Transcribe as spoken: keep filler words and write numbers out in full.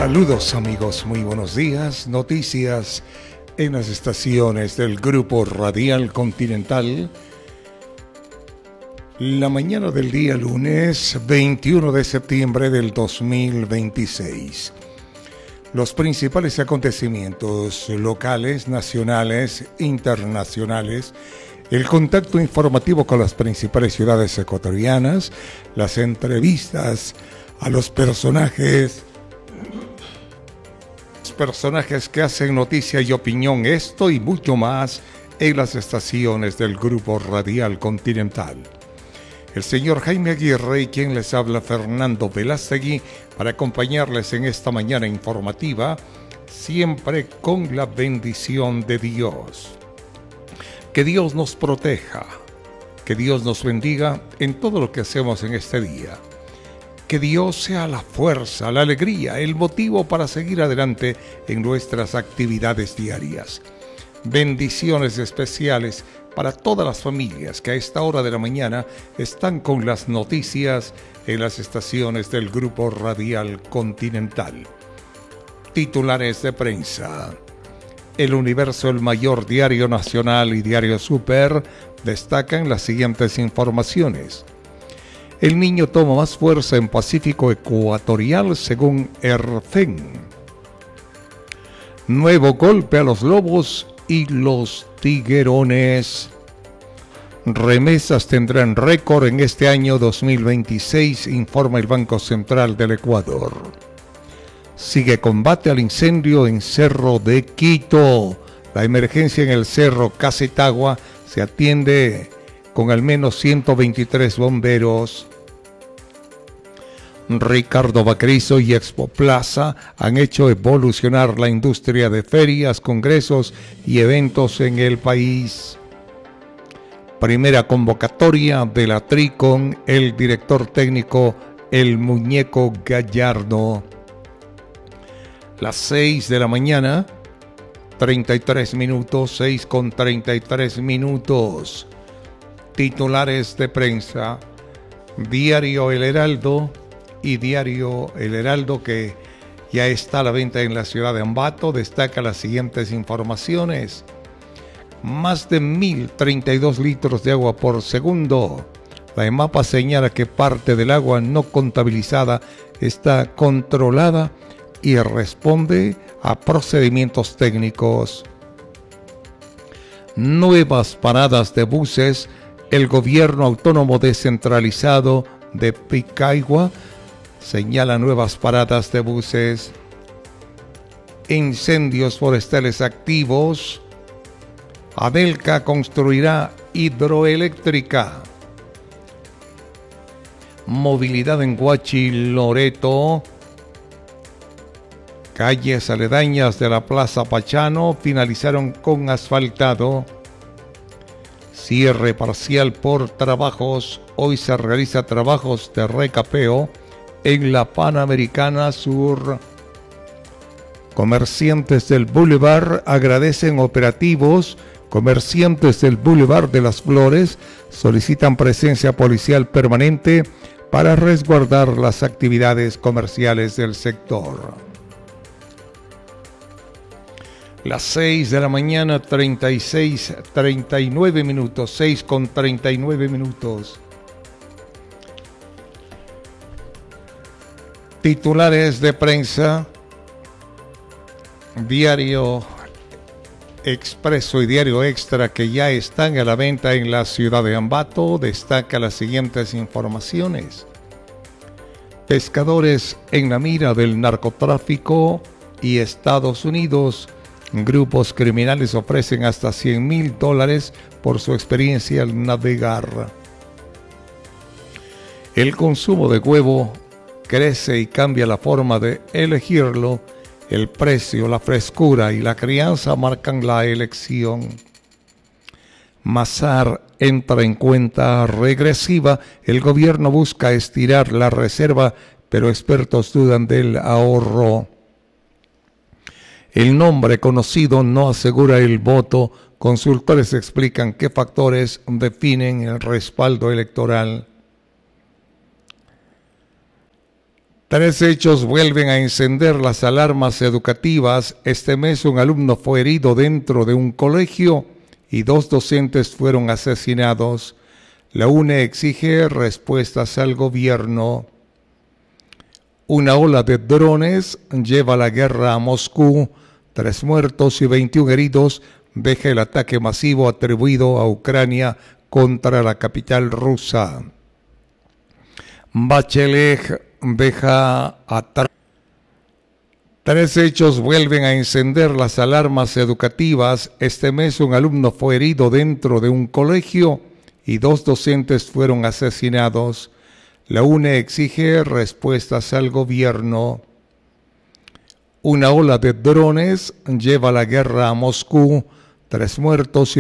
Saludos amigos, muy buenos días. Noticias en las estaciones del Grupo Radial Continental. La mañana del día lunes veintiuno de septiembre del dos mil veintiséis. Los principales acontecimientos locales, nacionales, internacionales, el contacto informativo con las principales ciudades ecuatorianas, las entrevistas a los personajes, los personajes que hacen noticia y opinión, esto y mucho más en las estaciones del Grupo Radial Continental. El señor Jaime Aguirre y quien les habla, Fernando Velástegui, para acompañarles en esta mañana informativa, siempre con la bendición de Dios. Que Dios nos proteja, que Dios nos bendiga en todo lo que hacemos en este día. Que Dios sea la fuerza, la alegría, el motivo para seguir adelante en nuestras actividades diarias. Bendiciones especiales para todas las familias que a esta hora de la mañana están con las noticias en las estaciones del Grupo Radial Continental. Titulares de prensa. El Universo, el mayor diario nacional, y Diario Super destacan las siguientes informaciones. El niño toma más fuerza en Pacífico Ecuatorial según ERFEN. Nuevo golpe a los lobos y los tiguerones. Remesas tendrán récord en este año dos mil veintiséis, informa el Banco Central del Ecuador. Sigue combate al incendio en Cerro de Quito. La emergencia en el Cerro Casetagua se atiende con al menos ciento veintitrés bomberos. Ricardo Vaquerizo y Expo Plaza han hecho evolucionar la industria de ferias, congresos y eventos en el país. Primera convocatoria de la T R I con el director técnico El Muñeco Gallardo. Las seis de la mañana, treinta y tres minutos, seis con treinta y tres minutos. Titulares de prensa. Diario El Heraldo y Diario El Heraldo, que ya está a la venta en la ciudad de Ambato, destaca las siguientes informaciones. Más de mil treinta y dos litros de agua por segundo. La EMAPA señala que parte del agua no contabilizada está controlada y responde a procedimientos técnicos. Nuevas paradas de buses. El gobierno autónomo descentralizado de Picahua señala nuevas paradas de buses. Incendios forestales activos. Adelca construirá hidroeléctrica. Movilidad en Huachi, Loreto. Calles aledañas de la Plaza Pachano finalizaron con asfaltado. Cierre parcial por trabajos. Hoy se realiza trabajos de recapeo en la Panamericana Sur. Comerciantes del Boulevard agradecen operativos. Comerciantes del Boulevard de las Flores solicitan presencia policial permanente para resguardar las actividades comerciales del sector. Las seis de la mañana, treinta y seis, treinta y nueve minutos, seis con treinta y nueve minutos. Titulares de prensa. Diario Expreso y Diario Extra, que ya están a la venta en la ciudad de Ambato, destaca las siguientes informaciones. Pescadores en la mira del narcotráfico y Estados Unidos. Grupos criminales ofrecen hasta cien mil dólares por su experiencia al navegar. El consumo de huevo crece y cambia la forma de elegirlo. El precio, la frescura y la crianza marcan la elección. Mazar entra en cuenta regresiva. El gobierno busca estirar la reserva, pero expertos dudan del ahorro. El nombre conocido no asegura el voto. Consultores explican qué factores definen el respaldo electoral. Tres hechos vuelven a encender las alarmas educativas. Este mes un alumno fue herido dentro de un colegio y dos docentes fueron asesinados. La U N E exige respuestas al gobierno. Una ola de drones lleva la guerra a Moscú. Tres muertos y veintiún heridos deja el ataque masivo atribuido a Ucrania contra la capital rusa. Bachelet deja atrás. Tres hechos vuelven a encender las alarmas educativas. Este mes un alumno fue herido dentro de un colegio y dos docentes fueron asesinados. La U N E exige respuestas al gobierno. Una ola de drones lleva la guerra a Moscú. Tres muertos y